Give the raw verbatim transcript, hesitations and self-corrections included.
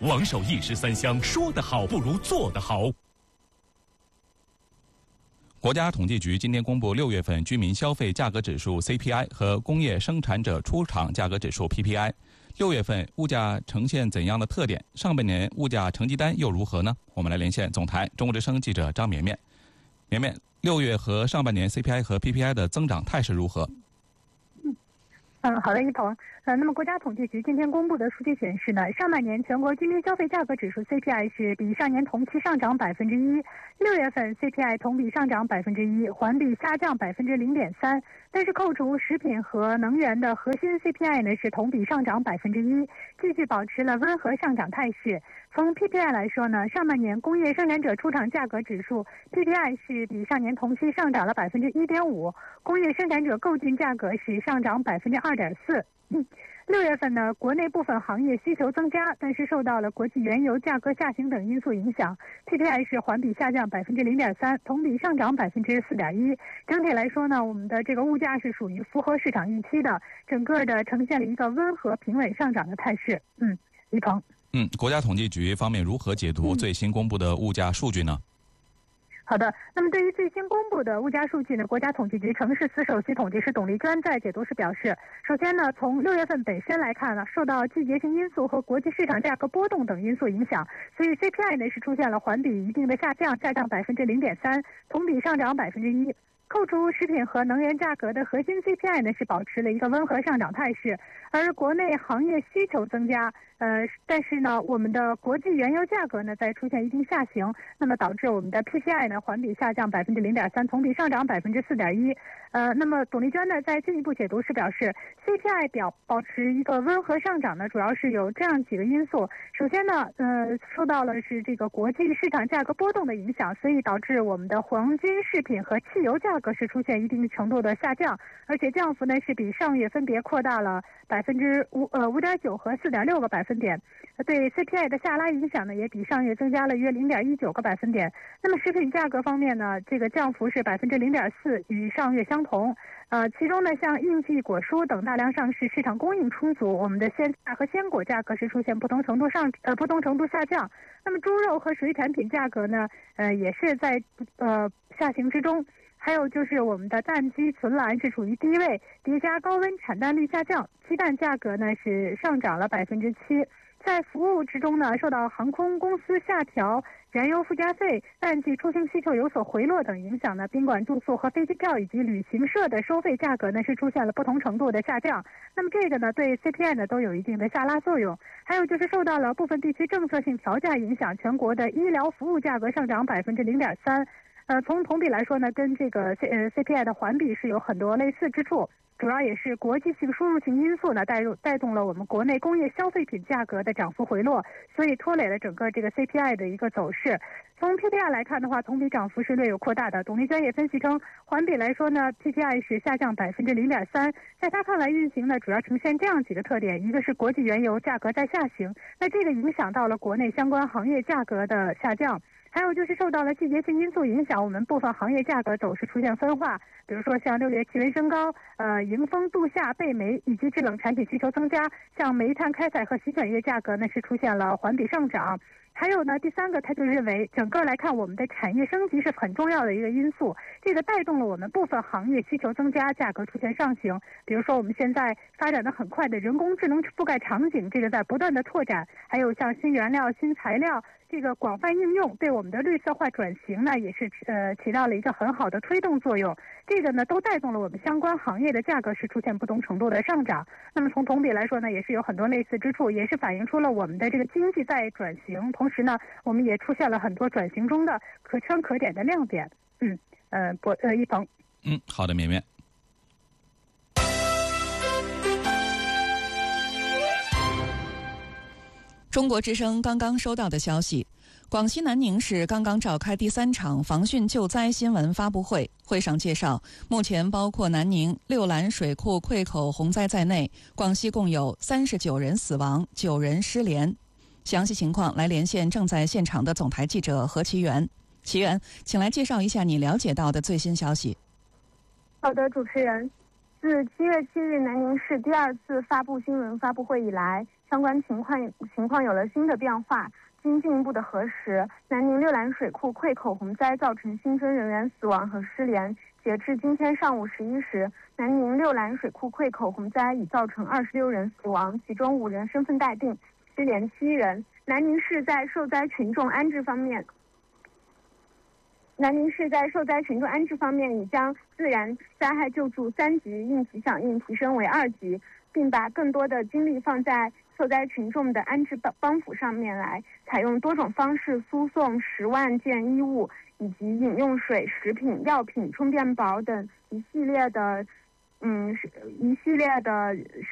王守义十三香，说得好不如做得好。 国家统计局今天公布六月份居民消费价格指数 C P I 和工业生产者出厂价格指数 P P I。六月份物价呈现怎样的特点？上半年物价成绩单又如何呢？我们来连线总台中国之声记者张绵绵。绵绵，六月和上半年 C P I 和 P P I 的增长态势如何？ 嗯，好的，一彤。呃，那么国家统计局今天公布的数据显示呢，上半年全国居民消费价格指数 C P I 是比上年同期上涨百分之一，六月份 C P I 同比上涨百分之一，环比下降百分之零点三。但是扣除食品和能源的核心 C P I 呢是同比上涨百分之一，继续保持了温和上涨态势。从 P P I 来说呢，上半年工业生产者出厂价格指数 P P I 是比上年同期上涨了百分之一点五，工业生产者购进价格是上涨百分之二点四。嗯，六月份呢，国内部分行业需求增加，但是受到了国际原油价格下行等因素影响 ，P P I 是环比下降百分之零点三，同比上涨百分之四点一。整体来说呢，我们的这个物价是属于符合市场预期的，整个的呈现了一个温和平稳上涨的态势。嗯，李鹏。 嗯，国家统计局方面如何解读最新公布的物价数据呢？ 嗯好的，那么对于最新公布的物价数据呢，国家统计局城市司首席统计师董丽娟在解读时表示，首先呢，从六月份本身来看呢，受到季节性因素和国际市场价格波动等因素影响，所以 C P I 呢是出现了环比一定的下降，下降百分之零点三，同比上涨百分之一。扣除食品和能源价格的核心 C P I 呢是保持了一个温和上涨态势，而国内行业需求增加，呃，但是呢，我们的国际原油价格呢在出现一定下行，那么导致我们的 P P I 呢环比下降百分之零点三，同比上涨百分之四点一。呃，那么董丽娟呢在进一步解读时表示 ，C P I 表保持一个温和上涨呢，主要是有这样几个因素。首先呢，呃，受到了是这个国际市场价格波动的影响，所以导致我们的黄金、饰品和汽油价格是出现一定程度的下降，而且降幅呢是比上月分别扩大了百分之五呃五点九和四点六个百分点，对 C P I 的下拉影响呢也比上月增加了约零点一九个百分点。那么食品价格方面呢，这个降幅是百分之零点四，与上月相同。呃，其中呢，像应季果蔬等大量上市，市场供应充足，我们的鲜菜和鲜果价格是出现不同程度上呃不同程度下降。那么猪肉和水产品价格呢，呃也是在呃下行之中。还有就是我们的蛋鸡、存栏是处于低位，叠加高温产蛋率下降，鸡蛋价格呢是上涨了百分之七。在服务之中呢，受到航空公司下调燃油附加费、淡季出行需求有所回落等影响呢，宾馆住宿和飞机票以及旅行社的收费价格呢是出现了不同程度的下降。那么这个呢对 C P I 呢都有一定的下拉作用。还有就是受到了部分地区政策性调价影响，全国的医疗服务价格上涨百分之零点三。呃，从同比来说呢，跟这个 C 呃 C P I 的环比是有很多类似之处，主要也是国际性输入性因素呢带入带动了我们国内工业消费品价格的涨幅回落，所以拖累了整个这个 C P I 的一个走势。从 P P I 来看的话，同比涨幅是略有扩大的。董丽娟也分析称，环比来说呢 ，P P I 是下降百分之零点三。在他看来，运行呢主要呈现这样几个特点：一个是国际原油价格在下行，那这个影响到了国内相关行业价格的下降。还有就是受到了季节性因素影响，我们部分行业价格走势出现分化，比如说像六月气温升高，呃，迎风度夏、备煤以及制冷产品需求增加，像煤炭开采和洗选液价格呢是出现了环比上涨。还有呢，第三个，他就认为整个来看，我们的产业升级是很重要的一个因素，这个带动了我们部分行业需求增加，价格出现上行。比如说我们现在发展的很快的人工智能覆盖场景，这个在不断的拓展，还有像新原料、新材料这个广泛应用，对我们的绿色化转型呢也是呃起到了一个很好的推动作用。这个呢都带动了我们相关行业的价格是出现不同程度的上涨。那么从同比来说呢，也是有很多类似之处，也是反映出了我们的这个经济在转型，同时呢，我们也出现了很多转型中的可圈可点的亮点。嗯，呃，博呃一鹏。 嗯，好的，绵绵。 中国之声刚刚收到的消息，广西南宁市刚刚召开第三场防汛救灾新闻发布会，会上介绍，目前包括南宁、六兰水库溃口洪灾在内，广西共有三十九人死亡，九人失联。详细情况来连线正在现场的总台记者何其元。其元，请来介绍一下你了解到的最新消息。 好的，主持人，自七月七日南宁市第二次发布新闻发布会以来， 相关情况情况有了新的变化。经进一步的核实，南宁六兰水库溃口洪灾造成新增人员死亡和失联。截至今天上午十一时，南宁六兰水库溃口洪灾已造成二十六人死亡，其中五人身份待定，失联七人。南宁市在受灾群众安置方面，南宁市在受灾群众安置方面已将自然灾害救助三级应急响应提升为二级，并把更多的精力放在受灾群众的安置帮扶上面来，采用多种方式输送十万件衣物以及饮用水、食品、药品、充电宝等一系列的，嗯，一系列的